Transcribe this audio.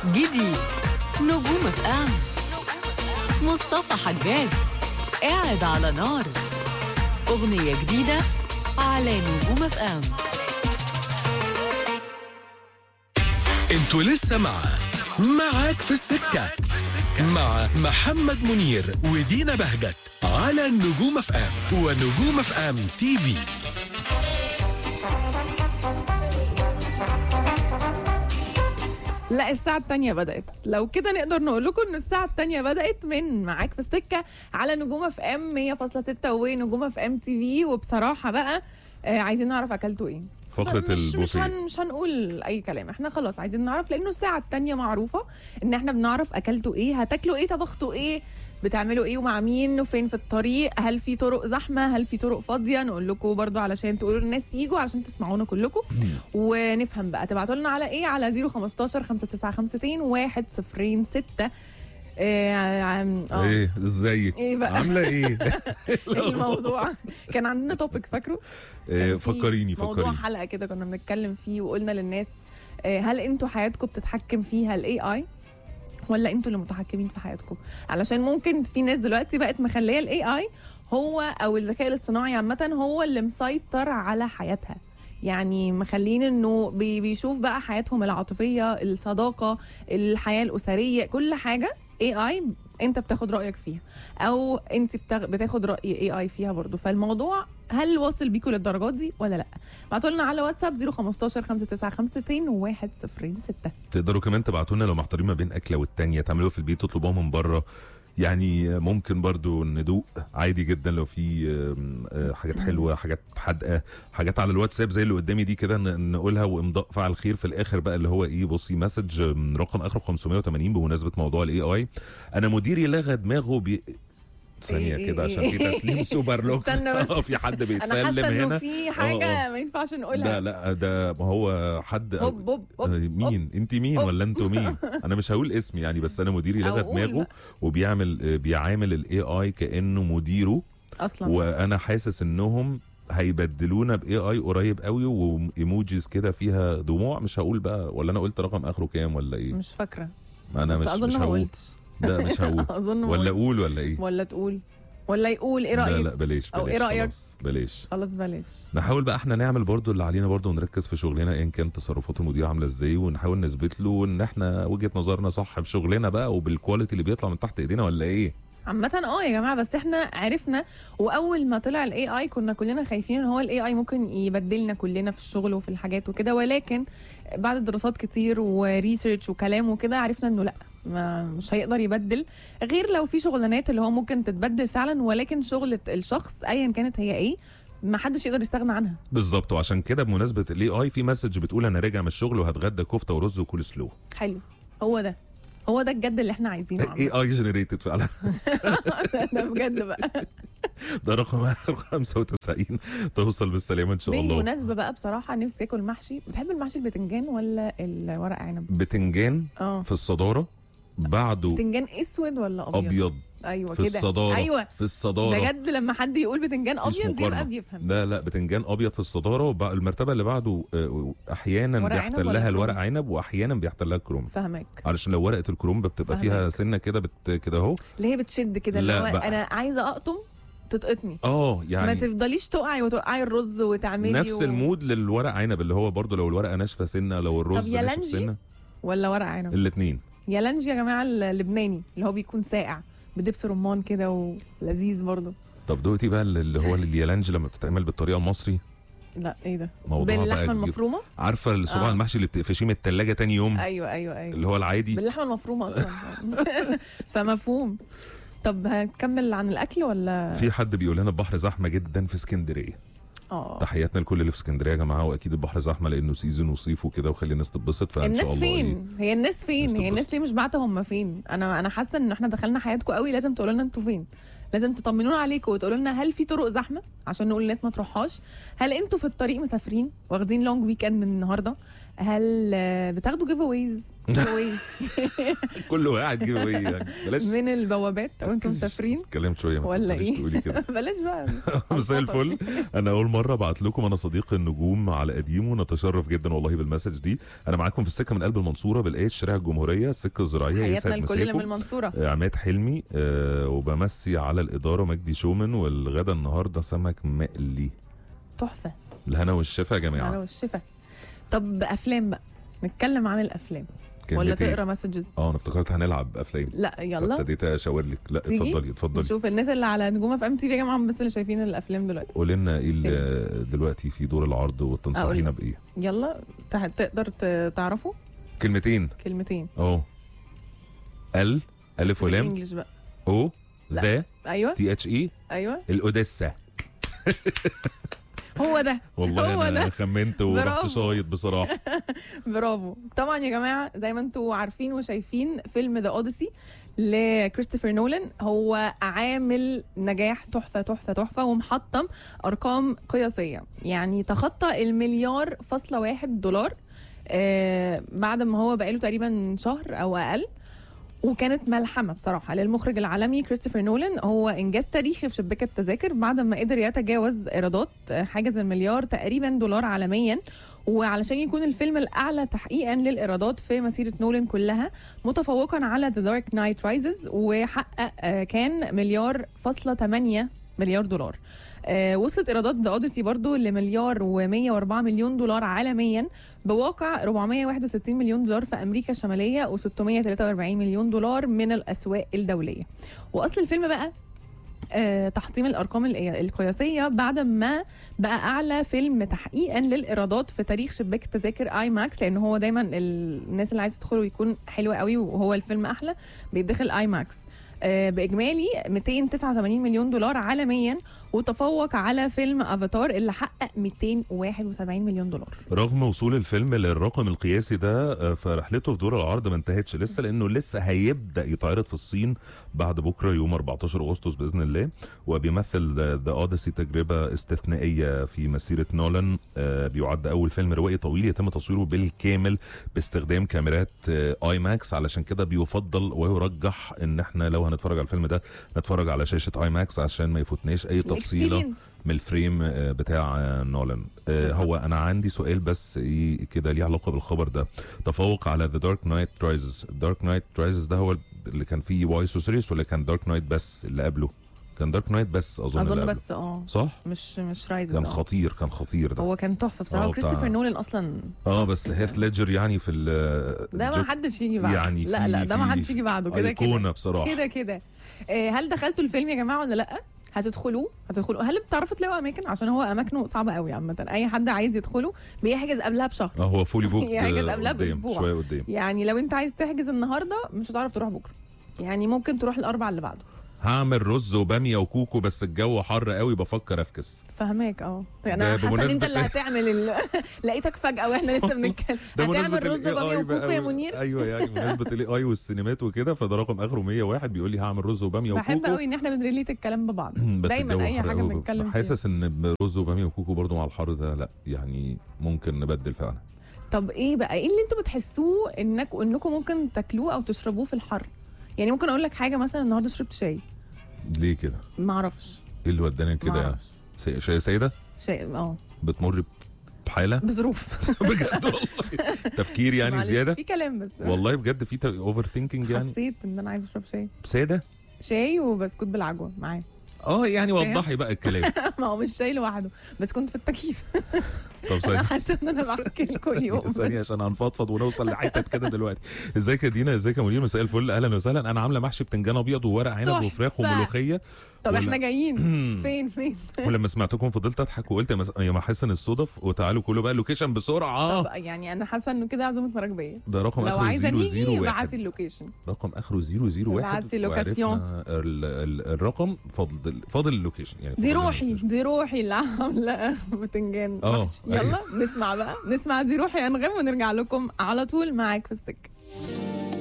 جديد نجوم اف ام مصطفى حجاج قاعد على نار. أغنية جديدة على نجوم اف ام. انتوا لسه معاك في السكة مع محمد منير ودينا بهجت على نجوم اف ام ونجوم اف ام تي في. لا الساعة التانية بدأت، لو كده نقدر نقول لكم ان الساعة التانية بدأت من معاك في السكة على نجوم اف ام 100.6 ونجوم اف ام تي في. وبصراحة بقى عايزين نعرف اكلتوا ايه؟ فقرة البوفيه. مش هنقول اي كلام، احنا خلاص عايزين نعرف، لانه الساعة التانية معروفة ان احنا بنعرف اكلتوا ايه، هتاكلوا ايه، طبختوا ايه، بتعملوا ايه ومع مين وفين في الطريق، هل في طرق زحمه، هل في طرق فاضيه، نقول لكم برضو علشان تقولوا للناس ييجوا علشان تسمعونا كلكم ونفهم بقى. تبعتوا لنا على ايه؟ على 015 5952 106. ايه ازيك؟ ايه بقى عامله ايه؟ الموضوع كان عندنا توبيك فاكره؟ فكريني موضوع حلقه كده كنا بنتكلم فيه وقلنا للناس هل انتوا حياتكم بتتحكم فيها الاي اي ولا انتوا اللي متحكمين في حياتكم؟ علشان ممكن في ناس دلوقتي بقت مخليه الاي اي هو او الذكاء الاصطناعي عامه هو اللي مسيطر على حياتها، يعني مخلين انه بيشوف بقى حياتهم العاطفيه، الصداقه، الحياه الاسريه، كل حاجه اي اي انت بتاخد رايك فيها او انت بتاخد راي اي اي فيها برضو. فالموضوع هل واصل بيكم للدرجات دي ولا لا؟ ابعتوا لنا على واتساب 015 5952 106. تقدروا كمان تبعتوا لنا لو محتارين ما بين اكله والتانيه، تعملوها في البيت تطلبوها من بره، يعني ممكن برضو ندوق عادي جدا لو في حاجات حلوه، حاجات حادقه، حاجات على الواتساب زي اللي قدامي دي كده نقولها وامضاء فعل خير في الاخر بقى اللي هو ايه. بصي مسج رقم اخره 580 بمناسبه موضوع الاي اي. انا مديري لغى دماغه ثانية كده عشان في تسليم سوبر لوكس. في حد بيتسلم هنا. انا حاسه انه في حاجه ما ينفعش نقولها. لا ده هو حد هوب مين انت مين ولا انتوا مين؟ انا مش هقول اسمي يعني، بس انا مديري لغى دماغه بيعامل الاي اي كانه مديره اصلا، وانا حاسس انهم هيبدلونا باي اي قريب قوي وايموجيز كده فيها دموع. مش هقول بقى ولا انا قلت رقم اخره كام ولا ايه؟ مش فاكره. انا مش هقول ده مش هقول اظن ولا اقول ولا ايه ولا تقول ولا يقول. ايه رايك؟ لا بلاش او ايه رايك؟ خلاص بلاش. نحاول بقى احنا نعمل برضو اللي علينا برضو ونركز في شغلنا ايا كان تصرفات المدير عامله ازاي، ونحاول نثبت له ان احنا وجهه نظرنا صح في شغلنا بقى وبالكواليتي اللي بيطلع من تحت ايدينا، ولا ايه؟ عامة يا جماعة، بس احنا عرفنا، واول ما طلع الاي اي كنا كلنا خايفين ان هو الاي اي ممكن يبدلنا كلنا في الشغل وفي الحاجات وكده، ولكن بعد دراسات كتير وريسيرش وكلام وكده عرفنا انه لا، مش هيقدر يبدل، غير لو في شغلانات اللي هو ممكن تتبدل فعلا، ولكن شغلة الشخص ايا كانت هي ايه ما حدش يقدر يستغنى عنها. بالظبط. وعشان كده بمناسبة الاي اي في مسج بتقول انا راجع من الشغل وهتغدى كفتة ورز وكول سلو. حلو، هو ده الجد اللي احنا عايزينه. اي اي جنريتد فعلا. ده بجد بقى. ده رقم اخر 95. توصل بالسلامه ان شاء الله. بالمناسبه بقى بصراحه نفسي اكل محشي. بتحب المحشي البتنجان ولا الورق عنب؟ بتنجان في الصداره، بعده بتنجان اسود ولا ابيض؟ ايوه في كده الصداره. ايوه في الصداره بجد، لما حد يقول بتنجان ابيض يبقى بيفهم. لا بتنجان ابيض في الصداره، المرتبه اللي بعده احيانا بيحتلها الورق عنب واحيانا بيحتلها الكرنب. فاهمك. علشان لو ورقه الكرنب بتبقى فيها سنه كده كده اهو اللي هي بتشد كده، اللي هو انا عايزه اقطم تتقطني. يعني ما تفضليش توقعي الرز وتعملي نفس المود للورق عنب اللي هو برضو لو الورقه ناشفه سنه، لو الرز ناشف سنه. ولا ورق عنب؟ الاثنين. يالنجي يا جماعه اللبناني اللي هو بيكون ساقع بدبس رمان كده ولذيذ برضو. طب دوتي بقى اللي هو اليالنجي لما بتتعمل بالطريقه المصري. لا ايه ده؟ باللحمه المفرومه. عارفه الصباع المحشي اللي بتقفشيه من الثلاجه تاني يوم؟ ايوه اللي هو العادي باللحمه المفرومه اصلا. فمفهوم. طب هنكمل عن الاكل ولا؟ في حد بيقول لنا البحر زحمه جدا في اسكندريه. تحياتنا لكل اللي في اسكندريه يا جماعه، واكيد البحر زحمه لانه سيزون وصيف وكده وخلي الناس تتبسط. فان شاء الله الناس فين؟ هي الناس فين؟ هي الناس ليه مش باعته هم فين؟ انا حاسه ان احنا دخلنا حياتكم قوي، لازم تقولوا لنا انتوا فين، لازم تطمنونا عليكم وتقولوا لنا هل في طرق زحمه عشان نقول للناس ما تروحهاش، هل انتوا في الطريق مسافرين واخدين لونج ويكند من النهارده، هل بتاخدوا جيف اويز كل واحد جيب ايه يعني. بلاش من البوابات وانتم مسافرين اتكلمت شويه، ما ولا تقدريش ايه؟ تقولي كده. بلاش بقى. مساء الفل. انا اول مره ابعت لكم، انا صديق النجوم على قديم، ونتشرف جدا والله بالمسج دي. انا معاكم في السكه من قلب المنصوره بالايه شارع الجمهوريه السكه الزراعيه. حياتنا الكل اللي من المنصوره. عماد حلمي وبمسي على الاداره مجدي شومن، والغدا النهارده سمك مقلي. تحفه. الهنا والشفا يا جماعه. الهنا والشفا. طب افلام بقى، نتكلم عن الافلام ولا تقرا مسجز؟ انا افتكرت هنلعب افلام. لا يلا ابتديت اشاور لك. لا اتفضلي. نشوف الناس اللي على نجوم اف ام تي في يا جماعه، بس اللي شايفين الافلام دلوقتي. قولي لنا ايه دلوقتي في دور العرض، وتنصحينا بايه؟ يلا تقدر تعرفوا كلمتين الف ولام انجلش بقى. ذا ايوه THE ايوه الاوديسا. هو ده والله هو انا ده. خمنت ورحت شايط بصراحه. برافو. طبعا يا جماعه زي ما انتم عارفين وشايفين، فيلم ذا اوديسي لكريستوفر نولان هو عامل نجاح تحفه تحفه تحفه، ومحطم ارقام قياسيه، يعني تخطى $1.1 بعد ما هو بقاله تقريبا شهر او اقل. وكانت ملحمه بصراحه للمخرج العالمي كريستوفر نولان، هو انجاز تاريخي في شباك التذاكر بعد ما قدر يتجاوز ايرادات حاجز $1 مليار تقريبا عالميا، وعلشان يكون الفيلم الاعلى تحقيقا للايرادات في مسيره نولان كلها، متفوقا على ذا دارك نايت رايزز، وحقق كان $1.8 مليار. وصلت ايرادات ذا اوديسي برضو ل$1.104 مليار عالميا، بواقع $461 مليون في امريكا الشماليه، و$643 مليون من الاسواق الدوليه. واصل الفيلم بقى تحطيم الارقام القياسيه بعد ما بقى اعلى فيلم تحقيقا للايرادات في تاريخ شباك التذاكر اي ماكس، لان هو دايما الناس اللي عايزه تدخله يكون حلو قوي وهو الفيلم احلى بيدخل اي ماكس. باجمالي $289 مليون عالميا، وتفوق على فيلم افاتار اللي حقق $271 مليون. رغم وصول الفيلم للرقم القياسي ده، فرحلته في دور العرض ما انتهتش لسه، لانه لسه هيبدا يتعرض في الصين بعد بكره يوم 14 اغسطس باذن الله. وبيمثل ذا اوديسي تجربه استثنائيه في مسيره نولان. بيعد اول فيلم روائي طويل يتم تصويره بالكامل باستخدام كاميرات اي ماكس، علشان كده بيفضل ويرجح ان احنا لو هنتفرج على الفيلم ده نتفرج على شاشه اي ماكس، عشان ما يفوتناش اي تفصيله من الفريم بتاع نولان. هو انا عندي سؤال بس كده ليه علاقه بالخبر ده. تفوق على ذا دارك نايت رايزز. دارك نايت رايزز ده هو اللي كان فيه واي سوسيريس، ولا كان دارك نايت بس اللي قبله؟ كان دارك نايت بس اظن بس صح، مش رايزز. كان خطير ده. هو كان تحفه بصراحه. كريستوفر نولان اصلا بس هيث ليدجر يعني في ده ما حدش يجي بعده يعني. لا ده ما حدش يجي بعده كده ايقونه بصراحه كده. هل دخلتوا الفيلم يا جماعه ولا لا؟ هتدخلوا هل بتعرفوا تلاقوا اماكن؟ عشان هو اماكنه صعبه قوي عامه، اي حد عايز يدخله بيحجز قبلها بشهر. هو فولي بوك يحجز قبلها باسبوع شويه قدام. يعني لو انت عايز تحجز النهارده مش هتعرف تروح بكره، يعني ممكن تروح الاربع اللي بعده. هعمل رز وباميه وكوكو، بس الجو حر قوي بفكر افكس. فهماك انا حاسه انت اللي هتعمل لقيتك فجاه واحنا لسه بنتكلم هتعمل رز وباميه وكوكو يا منير. ايوه يعني بمناسبه الاي والسينمات وكده، فده رقم اخره 101 بيقول لي هعمل رز وباميه وكوكو. بحب قوي ان احنا بنريليت الكلام ببعض دايما اي حاجه بنتكلم فيها. حاسس ان رز وباميه وكوكو برضو مع الحر ده لا يعني ممكن نبدل فعلا. طب ايه بقى ايه اللي انتوا بتحسوه انكم ممكن تاكلوه او تشربوه في الحر؟ يعني ممكن اقول لك حاجه، مثلا النهارده شربت شاي. ليه كده؟ ما اعرفش ايه اللي وداني كده يعني. شاي سيده؟ شاي بتمر بحاله بظروف بجد والله تفكير يعني زياده في كلام، بس والله بجد في اوفر ثينكينج يعني. حسيت ان انا عايز اشرب شاي ساده، شاي وبسكوت بالعجوه معاه. يعني وضحي بقى الكلام. ما هو مش شاي لوحده، بس كنت في التكييف. طب انا حاسه ان انا بحكي كل يوم. ثانيه عشان هنفضفض ونوصل لحتت كده دلوقتي. ازيك يا دينا؟ ازيك يا منير؟ مساء الفل، اهلا وسهلا. انا عامله محشي بتنجان ابيض وورق عنب وفراخ وملوخيه. طب احنا جايين فين ولما سمعتكم فضلت اضحك وقلت يا محسن الصدف، وتعالوا كلوا بقى اللوكيشن بسرعه. طب يعني انا حاسه انه كده عزومه مراكبيه. ده رقم لو اخره 001. عايزه نيجي ابعتي اللوكيشن. رقم اخره 001. ابعتي لوكاسيون. الرقم فاضل اللوكيشن يعني. دي روحي اللي عامله بتنجان. يلا نسمع دي روحي انغام ونرجع لكم على طول معاك في السكه.